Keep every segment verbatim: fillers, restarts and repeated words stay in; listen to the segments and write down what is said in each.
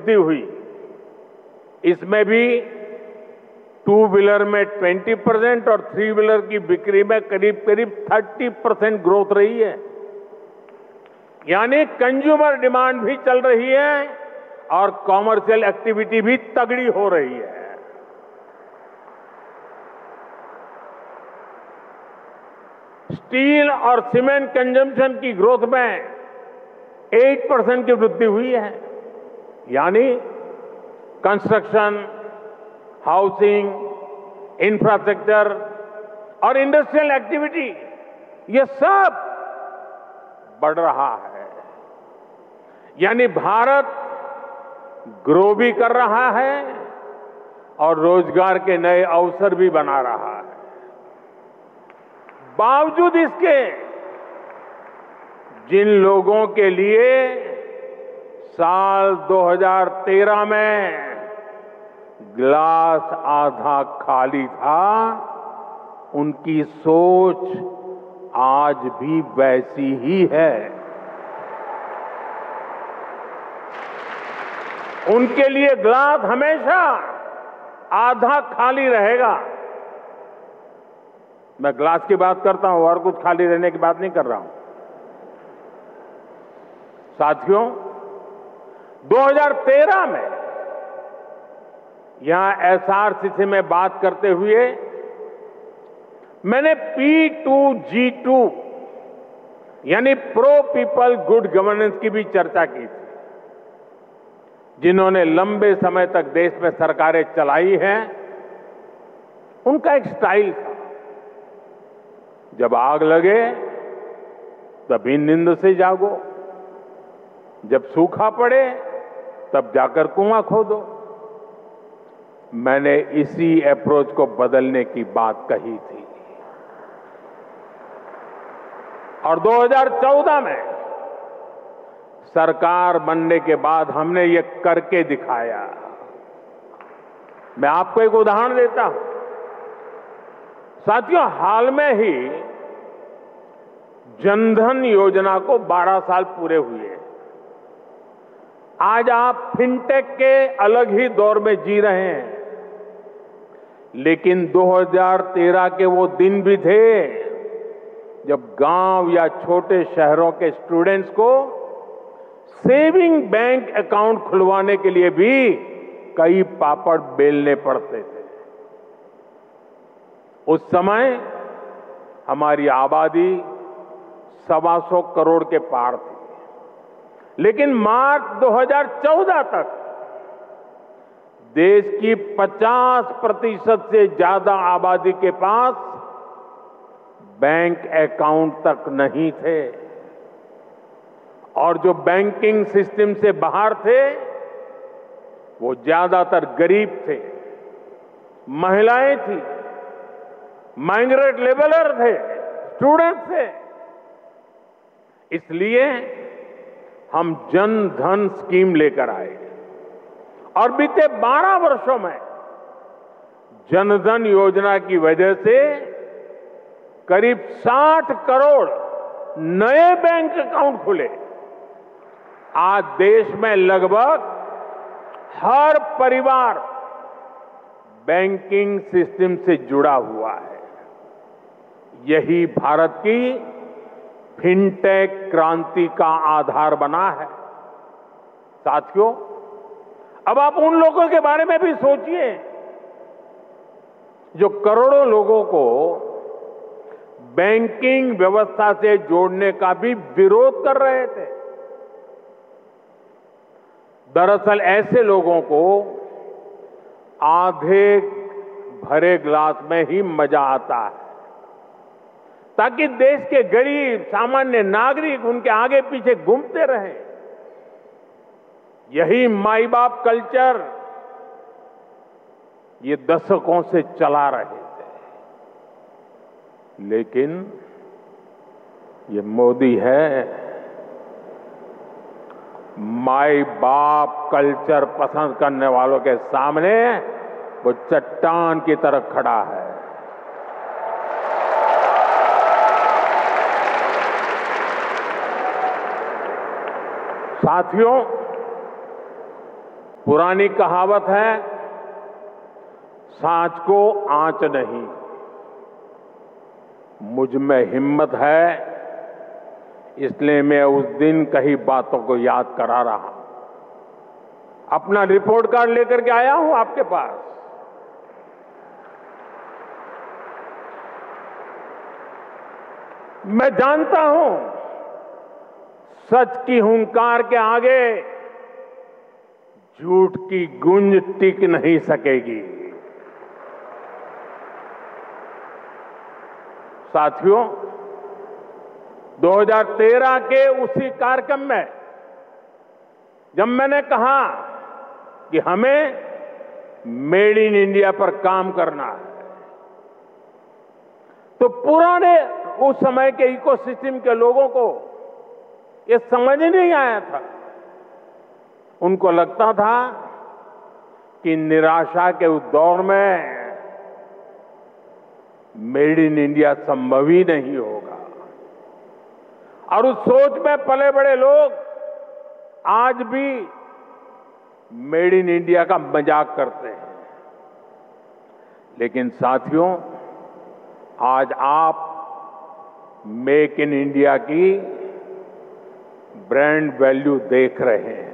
वृद्धि हुई। इसमें भी टू व्हीलर में बीस परसेंट और थ्री व्हीलर की बिक्री में करीब करीब तीस परसेंट ग्रोथ रही है। यानी कंज्यूमर डिमांड भी चल रही है और कॉमर्शियल एक्टिविटी भी तगड़ी हो रही है। स्टील और सीमेंट कंजम्पशन की ग्रोथ में आठ परसेंट की वृद्धि हुई है। यानी कंस्ट्रक्शन, हाउसिंग, इंफ्रास्ट्रक्चर और इंडस्ट्रियल एक्टिविटी ये सब बढ़ रहा है। यानी भारत ग्रो भी कर रहा है और रोजगार के नए अवसर भी बना रहा है। बावजूद इसके जिन लोगों के लिए साल दो हज़ार तेरह में ग्लास आधा खाली था, उनकी सोच आज भी वैसी ही है। उनके लिए ग्लास हमेशा आधा खाली रहेगा। मैं ग्लास की बात करता हूं और कुछ खाली रहने की बात नहीं कर रहा हूं। साथियों, दो हज़ार तेरह में यहां एसआरसीसी में बात करते हुए मैंने पी टू जी टू यानी प्रो पीपल गुड गवर्नेंस की भी चर्चा की थी। जिन्होंने लंबे समय तक देश में सरकारें चलाई हैं, उनका एक स्टाइल था, जब आग लगे तभी नींद से जागो, जब सूखा पड़े तब जाकर कुआं खोदो। मैंने इसी अप्रोच को बदलने की बात कही थी और दो हज़ार चौदह में सरकार बनने के बाद हमने ये करके दिखाया। मैं आपको एक उदाहरण देता हूं। साथियों, हाल में ही जनधन योजना को बारह साल पूरे हुए। आज आप फिनटेक के अलग ही दौर में जी रहे हैं, लेकिन दो हज़ार तेरह के वो दिन भी थे जब गांव या छोटे शहरों के स्टूडेंट्स को सेविंग बैंक अकाउंट खुलवाने के लिए भी कई पापड़ बेलने पड़ते थे। उस समय हमारी आबादी सवा सौ करोड़ के पार थी, लेकिन मार्च दो हज़ार चौदह तक देश की पचास प्रतिशत से ज्यादा आबादी के पास बैंक अकाउंट तक नहीं थे और जो बैंकिंग सिस्टम से बाहर थे वो ज्यादातर गरीब थे, महिलाएं थी, माइग्रेट लेबरर थे, स्टूडेंट थे। इसलिए हम जन धन स्कीम लेकर आए और बीते बारह वर्षों में जनधन योजना की वजह से करीब साठ करोड़ नए बैंक अकाउंट खुले। आज देश में लगभग हर परिवार बैंकिंग सिस्टम से जुड़ा हुआ है। यही भारत की फिनटेक क्रांति का आधार बना है। साथियों, अब आप उन लोगों के बारे में भी सोचिए जो करोड़ों लोगों को बैंकिंग व्यवस्था से जोड़ने का भी विरोध कर रहे थे। दरअसल ऐसे लोगों को आधे भरे ग्लास में ही मजा आता है, ताकि देश के गरीब सामान्य नागरिक उनके आगे पीछे घूमते रहे। यही माई बाप कल्चर ये दशकों से चला रहे थे, लेकिन ये मोदी है माई बाप कल्चर पसंद करने वालों के सामने वो चट्टान की तरह खड़ा है। साथियों, पुरानी कहावत है, सांच को आंच नहीं। मुझ में हिम्मत है, इसलिए मैं उस दिन कही बातों को याद करा रहा। अपना रिपोर्ट कार्ड लेकर के आया हूं आपके पास। मैं जानता हूं, सच की हुंकार के आगे झूठ की गूंज टिक नहीं सकेगी। साथियों, दो हज़ार तेरह के उसी कार्यक्रम में जब मैंने कहा कि हमें मेड इन इंडिया पर काम करना है, तो पुराने उस समय के इकोसिस्टम के लोगों को ये समझ नहीं आया था। उनको लगता था कि निराशा के उस दौर में मेड इन इंडिया संभव ही नहीं होगा। और उस सोच में पले बड़े लोग आज भी मेड इन इंडिया का मजाक करते हैं। लेकिन साथियों, आज आप मेक इन इंडिया की ब्रांड वैल्यू देख रहे हैं।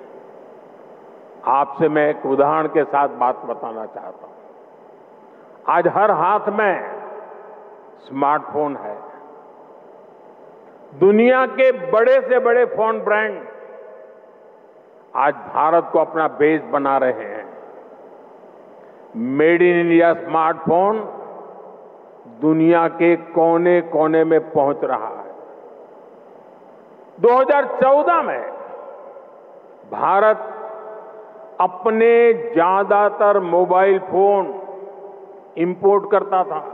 आपसे मैं एक उदाहरण के साथ बात बताना चाहता हूं। आज हर हाथ में स्मार्टफोन है। दुनिया के बड़े से बड़े फोन ब्रांड आज भारत को अपना बेस बना रहे हैं। मेड इन इंडिया स्मार्टफोन दुनिया के कोने कोने में पहुंच रहा है। दो हज़ार चौदह में भारत अपने ज्यादातर मोबाइल फोन इंपोर्ट करता था।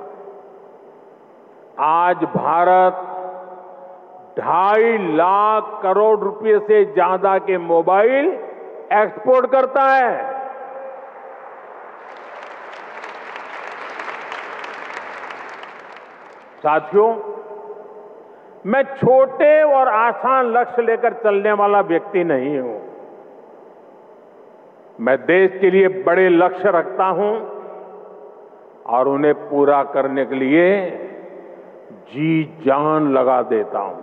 आज भारत ढाई लाख करोड़ रुपए से ज्यादा के मोबाइल एक्सपोर्ट करता है। साथियों, मैं छोटे और आसान लक्ष्य लेकर चलने वाला व्यक्ति नहीं हूं। मैं देश के लिए बड़े लक्ष्य रखता हूं और उन्हें पूरा करने के लिए जी जान लगा देता हूं।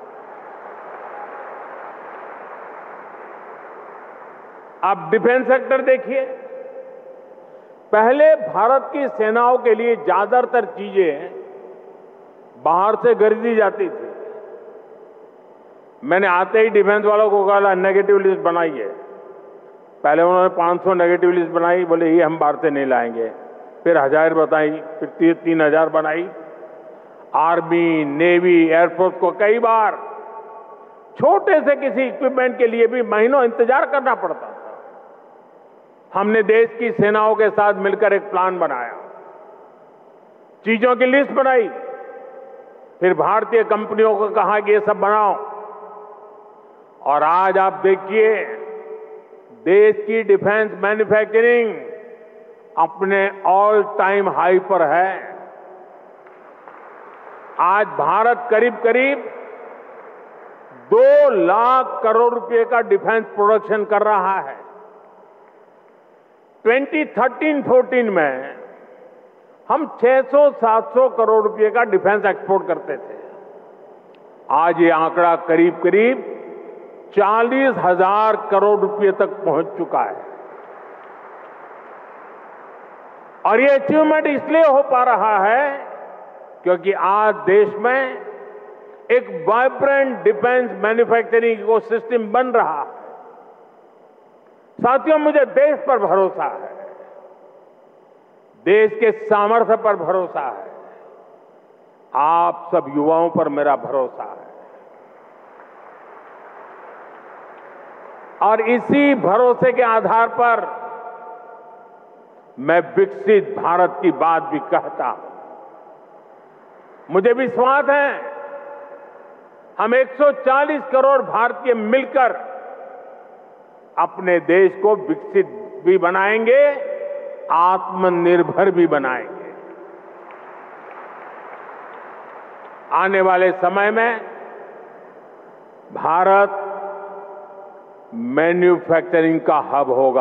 आप डिफेंस सेक्टर देखिए। पहले भारत की सेनाओं के लिए ज्यादातर चीजें बाहर से खरीदी जाती थी। मैंने आते ही डिफेंस वालों को कहा, नेगेटिव लिस्ट बनाइए। पहले उन्होंने पाँच सौ नेगेटिव लिस्ट बनाई, बोले ये हम बाहर से नहीं लाएंगे। फिर हजार बताई, फिर तीन हजार बनाई। आर्मी, नेवी, एयरफोर्स को कई बार छोटे से किसी इक्विपमेंट के लिए भी महीनों इंतजार करना पड़ता था। हमने देश की सेनाओं के साथ मिलकर एक प्लान बनाया, चीजों की लिस्ट बनाई, फिर भारतीय कंपनियों को कहा कि ये सब बनाओ। और आज आप देखिए, देश की डिफेंस मैन्युफैक्चरिंग अपने ऑल टाइम हाई पर है। आज भारत करीब करीब दो लाख करोड़ रुपए का डिफेंस प्रोडक्शन कर रहा है। ट्वेंटी थर्टीन फोर्टीन में हम छह सौ सात सौ करोड़ रुपए का डिफेंस एक्सपोर्ट करते थे। आज ये आंकड़ा करीब करीब चालीस हजार करोड़ रुपए तक पहुंच चुका है। और ये अचीवमेंट इसलिए हो पा रहा है क्योंकि आज देश में एक वाइब्रेंट डिफेंस मैन्युफैक्चरिंग इकोसिस्टम बन रहा है। साथियों, मुझे देश पर भरोसा है, देश के सामर्थ्य पर भरोसा है, आप सब युवाओं पर मेरा भरोसा है। और इसी भरोसे के आधार पर मैं विकसित भारत की बात भी कहता हूं। मुझे विश्वास है, हम एक सौ चालीस करोड़ भारतीय मिलकर अपने देश को विकसित भी बनाएंगे, आत्मनिर्भर भी बनाएंगे। आने वाले समय में भारत मैन्युफैक्चरिंग का हब होगा।